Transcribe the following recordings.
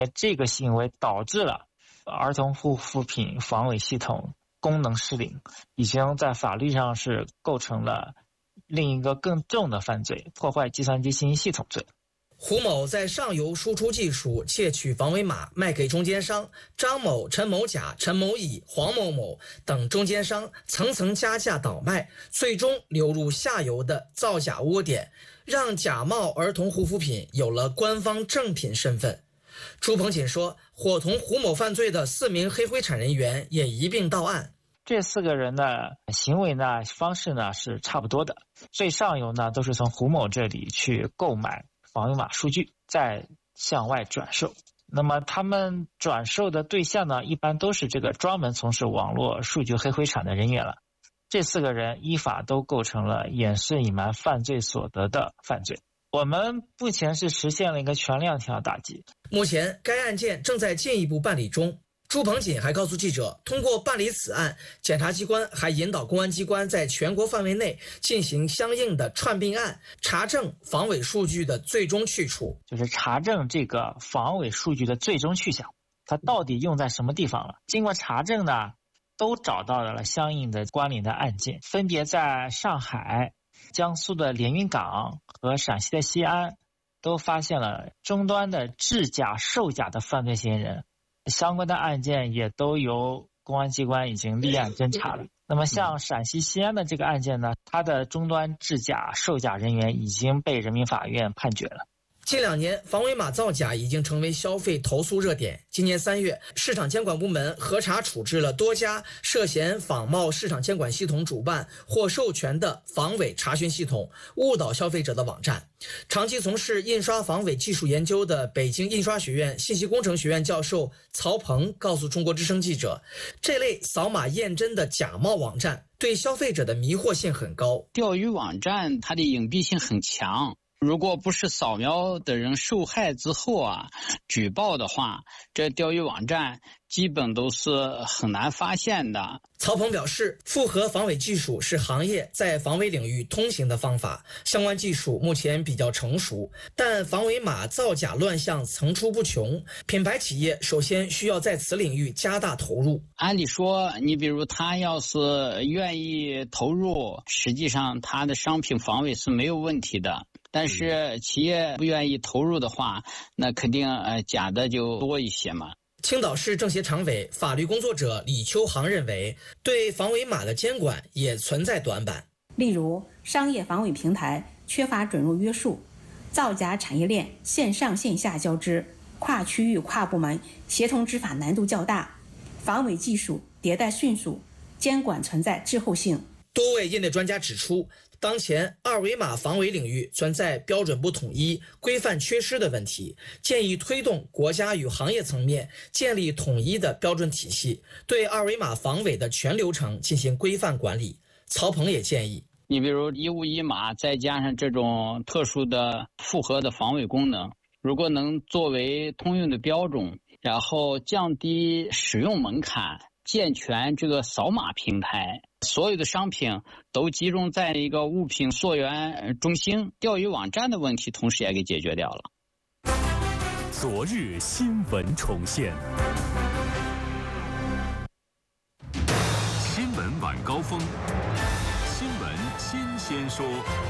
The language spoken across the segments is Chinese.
这个行为导致了儿童护肤品防伪系统功能失灵，已经在法律上是构成了另一个更重的犯罪——破坏计算机信息系统罪。 胡某在上游输出技术，窃取防伪码卖给中间商张某、陈某甲、陈某乙、黄某某等中间商，层层加价倒卖，最终流入下游的造假窝点，让假冒儿童护肤品有了官方正品身份。朱鹏锦说，伙同胡某犯罪的4名黑灰产人员也一并到案。 这4个人的行为呢、方式呢是差不多的。最上游呢都是从胡某这里去购买防伪码数据，再向外转售。那么他们转售的对象呢，一般都是这个专门从事网络数据黑灰产的人员了。这4个人依法都构成了掩饰隐瞒犯罪所得的犯罪。我们目前是实现了一个全链条打击。 目前该案件正在进一步办理中。朱鹏锦还告诉记者，通过办理此案，检察机关还引导公安机关在全国范围内进行相应的串并案，查证防伪数据的最终去处， 就是查证这个防伪数据的最终去向，它到底用在什么地方了。经过查证呢，都找到了相应的关联的案件，分别在上海、江苏的连云港和陕西的西安都发现了终端的制假售假的犯罪嫌疑人。相关的案件也都由公安机关已经立案侦查了。那么像陕西西安的这个案件呢，它的终端制假售假人员已经被人民法院判决了。 近2年，防伪码造假已经成为消费投诉热点。今年3月，市场监管部门核查处置了多家涉嫌仿冒市场监管系统主办或授权的防伪查询系统，误导消费者的网站。长期从事印刷防伪技术研究的北京印刷学院信息工程学院教授曹鹏告诉中国之声记者，这类扫码验真的假冒网站对消费者的迷惑性很高。 钓鱼网站它的隐蔽性很强，如果不是扫描的人受害之后举报的话，这钓鱼网站基本都是很难发现的。 曹鹏表示，复合防伪技术是行业在防伪领域通行的方法，相关技术目前比较成熟，但防伪码造假乱象层出不穷，品牌企业首先需要在此领域加大投入。 按理说，你比如他要是愿意投入，实际上他的商品防伪是没有问题的。但是企业不愿意投入的话，那肯定假的就多一些嘛。 青岛市政协常委、法律工作者李秋航认为，对防伪码的监管也存在短板。 例如，商业防伪平台缺乏准入约束，造假产业链线上线下交织，跨区域、跨部门协同执法难度较大，防伪技术迭代迅速，监管存在滞后性。 多位业内专家指出，当前二维码防伪领域存在标准不统一、规范缺失的问题，建议推动国家与行业层面建立统一的标准体系，对二维码防伪的全流程进行规范管理。曹鹏也建议， 你比如一物一码，再加上这种特殊的复合的防伪功能，如果能作为通用的标准，然后降低使用门槛，健全这个扫码平台，所有的商品都集中在一个物品溯源中心，钓鱼网站的问题同时也给解决掉了。 昨日新闻重现，新闻晚高峰，新闻新鲜说。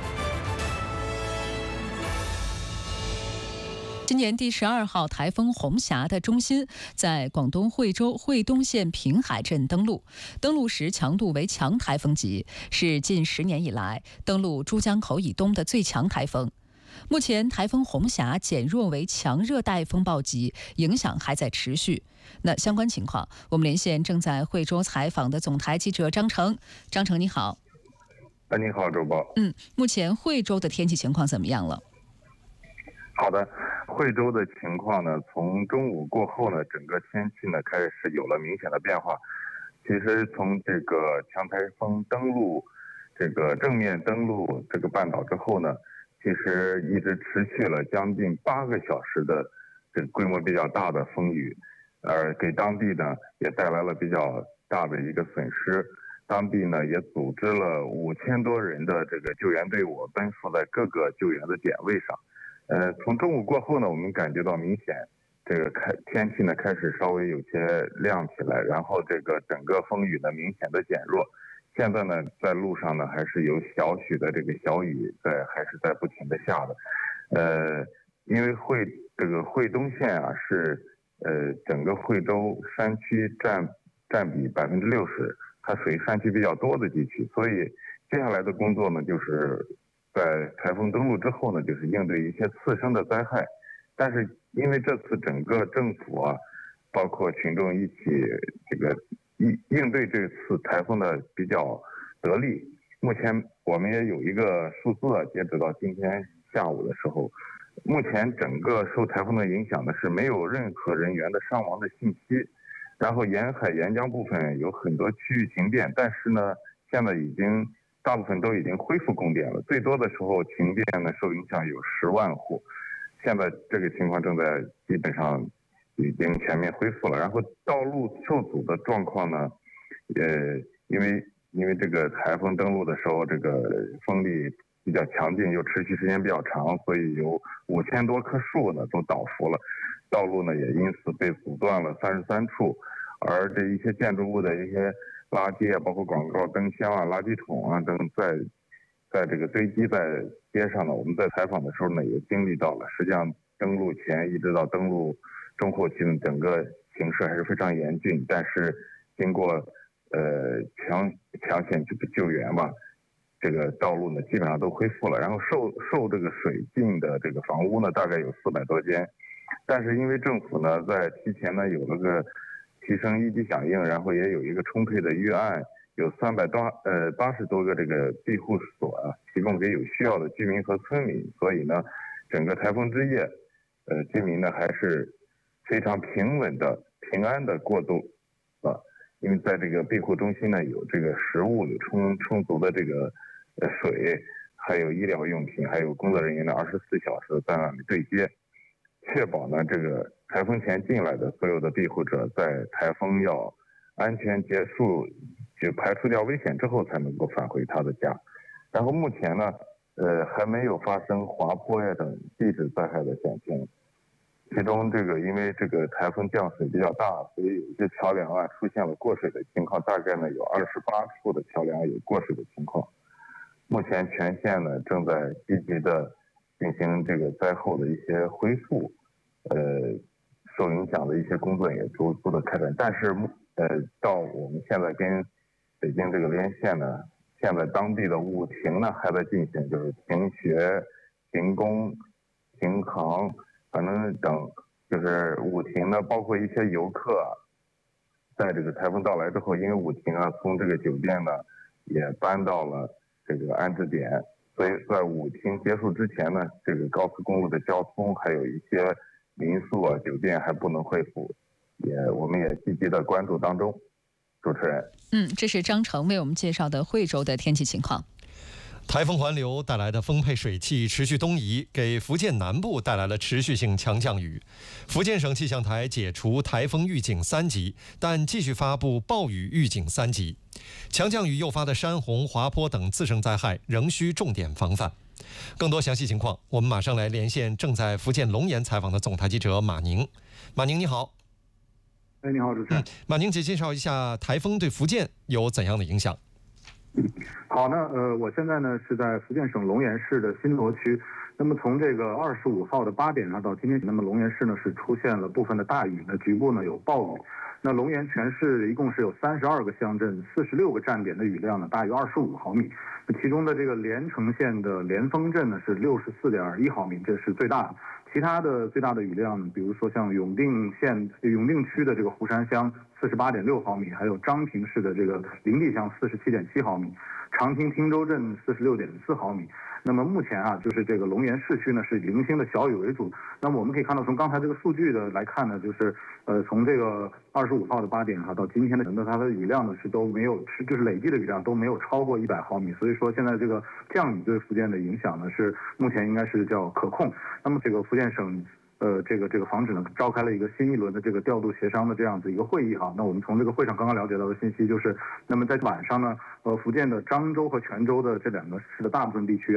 今年第12号台风红霞的中心在广东惠州惠东县平海镇登陆，登陆时强度为强台风级，是近10年以来登陆珠江口以东的最强台风。目前台风红霞减弱为强热带风暴级，影响还在持续。那相关情况，我们连线正在惠州采访的总台记者张成。张成你好。 你好，周报。 目前惠州的天气情况怎么样了？ 好的，惠州的情况呢，从中午过后呢，整个天气呢开始有了明显的变化。其实从这个强台风登陆，这个正面登陆这个半岛之后呢，其实一直持续了将近8个小时的这个规模比较大的风雨，给当地呢也带来了比较大的一个损失。当地呢也组织了5000多人的这个救援队伍奔赴在各个救援的点位上。从中午过后呢，我们感觉到明显这个天气呢开始稍微有些亮起来，然后这个整个风雨呢明显的减弱。现在呢，在路上呢还是有小许的这个小雨还是在不停的下的。因为这个惠东县啊是整个惠州山区占比60%，它属于山区比较多的地区，所以接下来的工作呢，就是在台风登陆之后呢，就是应对一些次生的灾害。但是因为这次整个政府啊，包括群众一起这个应对这次台风的比较得力。目前我们也有一个数字啊，截止到今天下午的时候，目前整个受台风的影响呢是没有任何人员的伤亡的信息。然后沿海沿江部分有很多区域停电，但是呢，现在大部分都已经恢复供电了。最多的时候停电呢受影响有10万户，现在这个情况正在基本上已经全面恢复了。然后道路受阻的状况呢，因为这个台风登陆的时候，这个风力比较强劲，又持续时间比较长，所以有5000多棵树呢都倒伏了，道路呢也因此被阻断了33处。而这一些建筑物的一些垃圾啊，包括广告灯箱啊、垃圾桶啊等，在这个堆积在街上呢，我们在采访的时候呢也经历到了。实际上登陆前一直到登陆中后期呢，整个形势还是非常严峻，但是经过抢险救援吧，这个道路呢基本上都恢复了。然后受这个水浸的这个房屋呢大概有400多间，但是因为政府呢在提前呢有了个提升一级响应，然后也有一个充沛的预案，有380多个这个庇护所啊，提供给有需要的居民和村民。所以呢，整个台风之夜，居民呢还是非常平稳的、平安的过渡啊。因为在这个庇护中心呢，有这个食物，有充足的这个水，还有医疗用品，还有工作人员呢24小时在那里对接，确保呢这个台风前进来的所有的庇护者在台风要安全结束，就排除掉危险之后才能够返回他的家。然后目前呢，还没有发生滑坡呀等地质灾害的险情。其中这个因为这个台风降水比较大，所以有一些桥梁啊出现了过水的情况，大概呢有28处的桥梁有过水的情况。目前全县呢正在积极的进行这个灾后的一些恢复，受影响的一些工作也逐步的开展。但是到我们现在跟北京这个连线呢，现在当地的务停呢还在进行，就是停学、停工、停航，反正等就是务停呢，包括一些游客啊，在这个台风到来之后，因为务停啊，从这个酒店呢也搬到了这个安置点，所以在务停结束之前呢，这个高速公路的交通还有一些民宿啊、酒店还不能恢复，我们也积极的关注当中。主持人， 这是张成为我们介绍的惠州的天气情况。 台风环流带来的丰沛水汽持续东移，给福建南部带来了持续性强降雨。福建省气象台解除台风预警3级，但继续发布暴雨预警3级。强降雨诱发的山洪、滑坡等次生灾害仍需重点防范。更多详细情况，我们马上来连线正在福建龙岩采访的总台记者马宁。马宁你好。 你好，主持人。 马宁姐介绍一下台风对福建有怎样的影响？ 好，我现在呢是在福建省龙岩市的新罗区。那么从这个25号的8点到今天，那么龙岩市呢是出现了部分的大雨，局部呢有暴雨。那龙岩全市一共是有32个乡镇、46个站点的雨量呢大于25毫米。其中的这个连城县的连丰镇呢是64.1毫米，这是最大的。其他的最大的雨量，比如说像永定区的这个湖山乡48.6毫米，还有彰平市的这个灵地乡47.7毫米，长汀汀州镇46.4毫米。那么目前啊，就是这个龙岩市区呢是零星的小雨为主。那么我们可以看到，从刚才这个数据的来看呢，就是从这个25号的8点到今天的它的雨量呢是都没有，就是累计的雨量都没有超过100毫米。所以说现在这个降雨对福建的影响呢是目前应该是叫可控。那么这个福建省这个防止呢召开了一个新一轮的这个调度协商的这样子一个会议哈。那我们从这个会上刚刚了解到的信息就是，那么在晚上呢，福建的漳州和泉州的这2个市的大部分地区啊，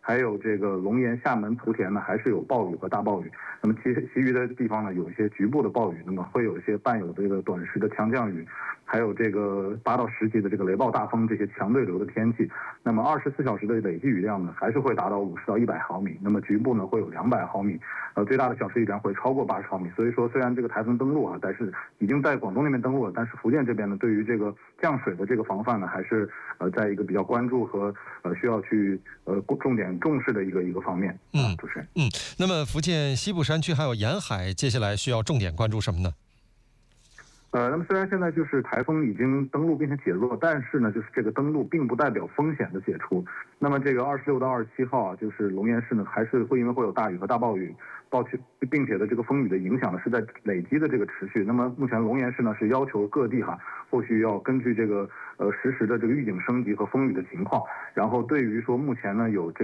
还有这个龙岩、厦门、莆田呢，还是有暴雨和大暴雨。那么其余的地方呢，有一些局部的暴雨，那么会有一些伴有这个短时的强降雨，还有这个8到10级的这个雷暴大风这些强对流的天气。那么24小时的累计雨量呢，还是会达到50到100毫米。那么局部呢会有200毫米，最大的小时雨量会超过80毫米。所以说，虽然这个台风登陆但是已经在广东那边登陆了，但是福建这边呢，对于这个降水的这个防范呢，还是在一个比较关注和需要去重点重视的一个方面。主持人。 那么福建西部山区还有沿海，接下来需要重点关注什么呢？ 那么虽然现在就是台风已经登陆并且解弱，但是呢，就是这个登陆并不代表风险的解除。那么这个26到27号就是龙岩市呢，还是会因为会有大雨和大暴雨，并且的这个风雨的影响呢是在累积的这个持续。那么目前龙岩市呢是要求各地后续要根据这个实时的这个预警升级和风雨的情况，然后对于说目前呢有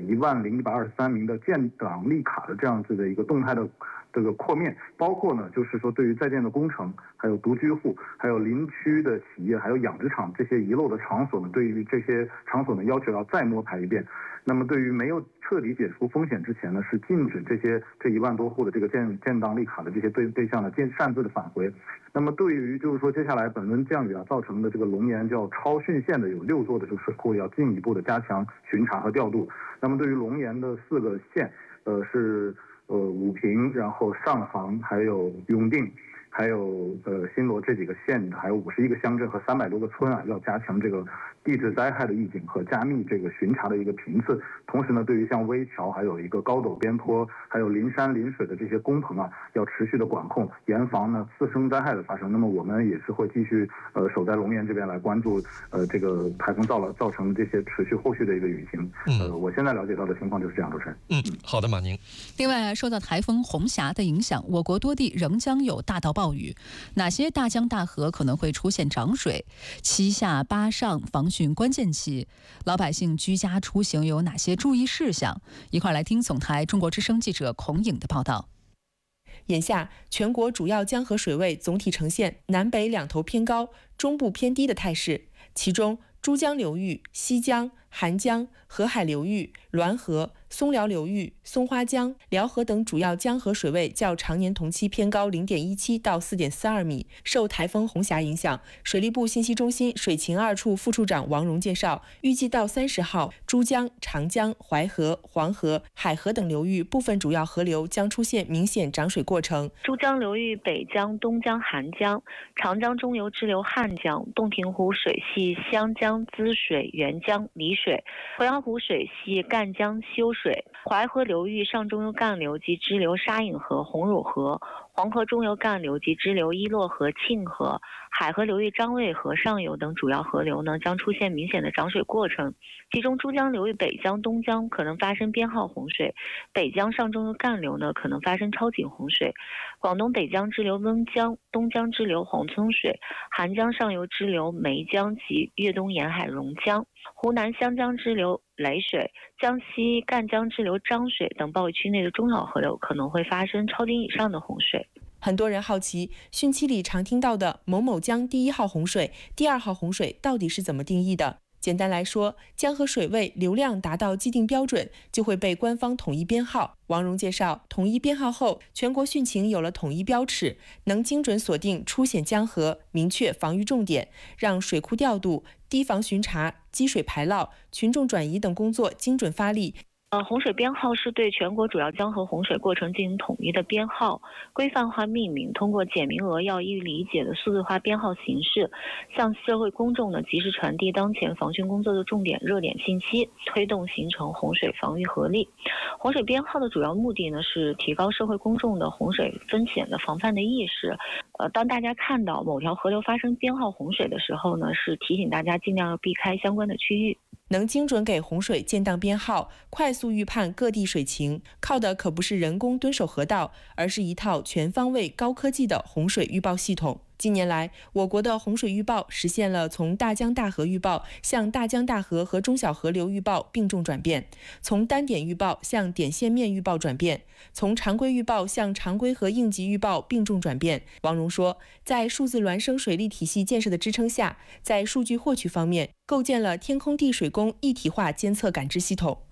10123名的建档立卡的这样子的一个动态的这个扩面，包括呢就是说对于在建的工程，还有独居户，还有林区的企业，还有养殖场这些遗漏的场所呢，对于这些场所呢要求要再摸排一遍。那么对于没有彻底解除风险之前呢，是禁止这1万多户的这个建档立卡的这些对象呢擅自的返回。那么对于就是说接下来本轮降雨造成的这个龙岩叫超汛县的有6座的这个水库要进一步的加强巡查和调度。那么对于龙岩的4个县，是武平，然后上杭，还有永定，还有新罗这几个县，还有51个乡镇和300多个村要加强这个地质灾害的预警和加密这个巡查的一个频次。同时呢，对于像危桥，还有一个高陡边坡，还有临山临水的这些工棚要持续的管控，严防呢次生灾害的发生。那么我们也是会继续守在龙岩这边来关注这个台风造成这些持续后续的一个雨情。我现在了解到的情况就是这样，主持人。 好的，马宁。 另外，受到台风红霞的影响，我国多地仍将有大到暴雨。哪些大江大河可能会出现涨水？7下8上防汛关键期，老百姓居家出行有哪些注意事项？一块来听总台中国之声记者孔颖的报道。 眼下，全国主要江河水位总体呈现南北两头偏高、中部偏低的态势，其中珠江流域、西江、韩江、河海流域、滦河、松辽流域、松花江、辽河等主要江河水位较常年同期偏高0.17到4.42米。受台风红霞影响，水利部信息中心水情2处副处长王荣介绍，预计到30号，珠江、长江、淮河、黄河、海河等流域部分主要河流将出现明显涨水过程。 珠江流域北江、东江、韩江，长江中游支流汉江、洞庭湖水系湘江、滋水、沅江、丽水，鄱阳湖水系赣江、修水，淮河流域上中游干流及支流沙隐河、红乳河，黄河中游干流及支流伊洛河、庆河，海河流域张卫河上游等主要河流呢将出现明显的涨水过程。其中珠江流域北江、东江可能发生编号洪水，北江上中游干流呢可能发生超警洪水。广东北江支流温江、东江支流黄村水，韩江上游支流梅江及粤东沿海榕江，湖南湘江支流雷水，江西赣江支流漳水等暴雨区内的中小河流可能会发生超警以上的洪水。 很多人好奇，汛期里常听到的某某江第1号洪水、第2号洪水到底是怎么定义的？简单来说，江河水位流量达到既定标准，就会被官方统一编号。王荣介绍，统一编号后，全国汛情有了统一标尺，能精准锁定出险江河，明确防御重点，让水库调度、堤防巡查、积水排涝、群众转移等工作精准发力。 洪水编号是对全国主要江河洪水过程进行统一的编号，规范化命名，通过简明扼要、易于理解的数字化编号形式，向社会公众呢及时传递当前防汛工作的重点热点信息，推动形成洪水防御合力。洪水编号的主要目的呢是提高社会公众的洪水风险的防范的意识。当大家看到某条河流发生编号洪水的时候呢，是提醒大家尽量要避开相关的区域。 能精准给洪水建档编号，快速预判各地水情，靠的可不是人工蹲守河道，而是一套全方位高科技的洪水预报系统。近年来，我国的洪水预报实现了从大江大河预报向大江大河和中小河流预报并重转变，从单点预报向点线面预报转变，从常规预报向常规和应急预报并重转变。王荣说，在数字孪生水利体系建设的支撑下，在数据获取方面构建了天空地水工一体化监测感知系统。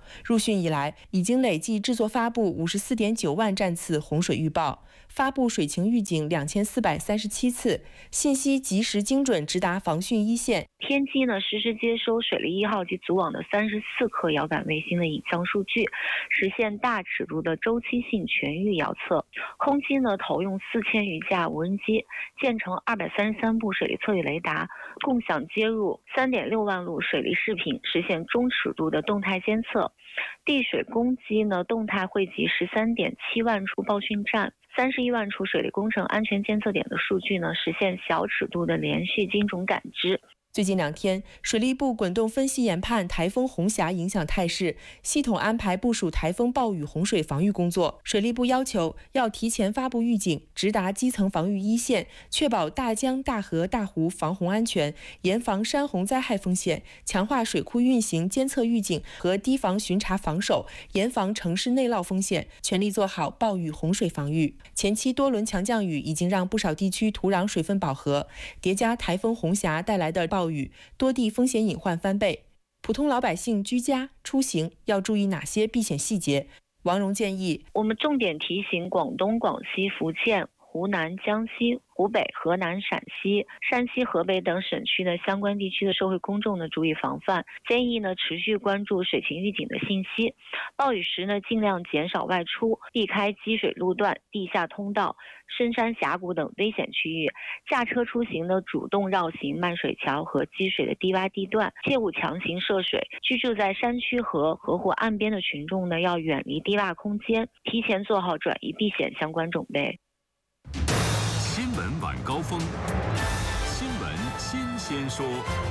入汛以来，已经累计制作发布54.9万站次洪水预报，发布水情预警2437次，信息及时精准直达防汛一线。 天基呢实时接收水利1号及组网的34颗遥感卫星的影像数据，实现大尺度的周期性全域遥测。空基呢投用4000余架无人机，建成233部水利测域雷达，共享接入3.6万路水利视频，实现中尺度的动态监测。地水公基呢动态汇集13.7万处报汛站、31万处水利工程安全监测点的数据呢，实现小尺度的连续精准感知。 最近2天，水利部滚动分析研判台风红霞影响态势，系统安排部署台风暴雨洪水防御工作。水利部要求要提前发布预警，直达基层防御一线，确保大江、大河、大湖防洪安全，严防山洪灾害风险，强化水库运行监测预警和堤防巡查防守，严防城市内涝风险，全力做好暴雨洪水防御。前期多轮强降雨已经让不少地区土壤水分饱和，叠加台风红霞带来的暴雨，多地风险隐患翻倍。普通老百姓居家出行要注意哪些避险细节？王蓉建议， 我们重点提醒广东、广西、福建、湖南、江西、湖北、河南、陕西、山西、河北等省区的相关地区的社会公众呢注意防范，建议呢持续关注水情预警的信息，暴雨时呢尽量减少外出，避开积水路段、地下通道、深山峡谷等危险区域，驾车出行呢主动绕行漫水桥和积水的低洼地段，切勿强行涉水。居住在山区和河湖岸边的群众呢要远离低洼空间，提前做好转移避险相关准备。 新闻晚高峰，新闻新鲜说。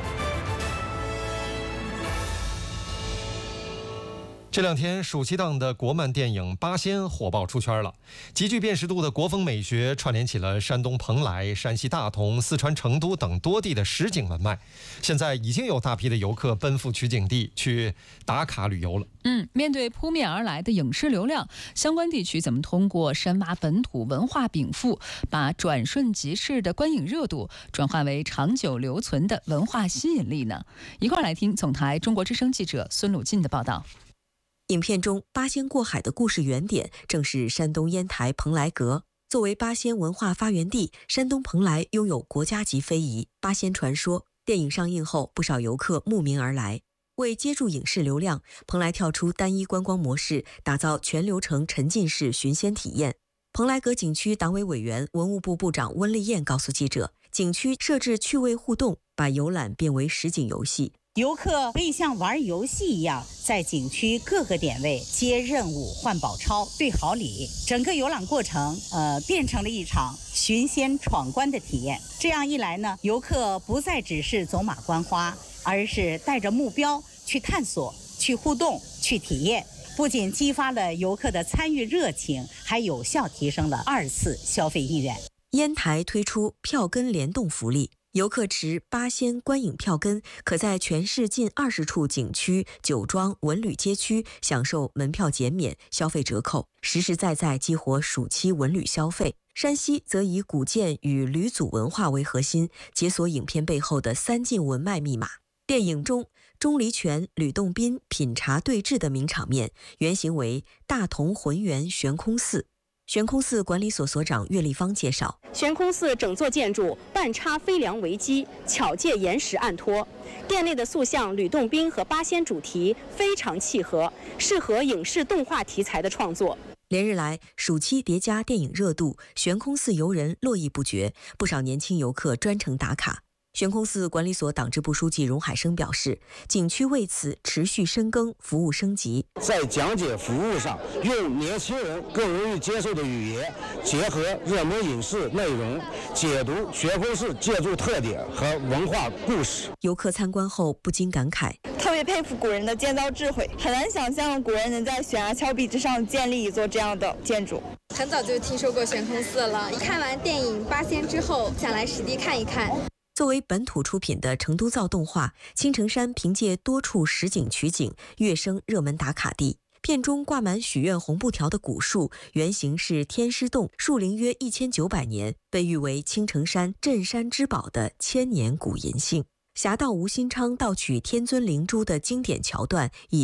这2天暑期档的国漫电影《八仙》火爆出圈了，极具辨识度的国风美学串联起了山东蓬莱、山西大同、四川成都等多地的实景文脉。现在已经有大批的游客奔赴取景地去打卡旅游了。 面对扑面而来的影视流量，相关地区怎么通过深挖本土文化禀赋，把转瞬即逝的观影热度转化为长久留存的文化吸引力呢？一块来听总台中国之声记者孙鲁进的报道。 影片中八仙过海的故事原点正是山东烟台蓬莱阁。作为八仙文化发源地，山东蓬莱拥有国家级非遗八仙传说。电影上映后，不少游客慕名而来。为接住影视流量，蓬莱跳出单一观光模式，打造全流程沉浸式寻仙体验。蓬莱阁景区党委委员、文物部部长温丽燕告诉记者，景区设置趣味互动，把游览变为实景游戏。 游客可以像玩游戏一样，在景区各个点位接任务、换宝钞、兑好礼，整个游览过程变成了一场寻仙闯关的体验。这样一来呢，游客不再只是走马观花，而是带着目标去探索、去互动、去体验。不仅激发了游客的参与热情，还有效提升了2次消费意愿。 烟台推出票根联动福利。游客持八仙观影票根，可在全市近20处景区、酒庄、文旅街区享受门票减免、消费折扣，实实在在激活暑期文旅消费。山西则以古建与吕祖文化为核心，解锁影片背后的3晋文脉密码。电影中，钟离权、吕洞宾品茶对峙的名场面，原型为大同浑源悬空寺。悬空寺管理所所长岳立芳介绍， 悬空寺整座建筑半插飞梁为基，巧借岩石暗托，殿内的塑像吕洞宾和八仙主题非常契合，适合影视动画题材的创作。 连日来，暑期叠加电影热度，悬空寺游人络绎不绝，不少年轻游客专程打卡。悬空寺管理所党支部书记荣海生表示，景区为此持续深耕，服务升级。 在讲解服务上，用年轻人更容易接受的语言，结合热门影视内容，解读悬空寺建筑特点和文化故事。 游客参观后不禁感慨， 特别佩服古人的建造智慧，很难想象古人能在悬崖峭壁之上建立一座这样的建筑。 很早就听说过悬空寺了，看完电影《八仙》之后，想来实地看一看。 作为本土出品的成都造动画，青城山凭借多处实景取景，跃升热门打卡地。片中挂满许愿红布条的古树，原型是天师洞，树龄约1900年，被誉为青城山镇山之宝的1000年古银杏。侠盗吴新昌盗取天尊灵珠的经典桥段，以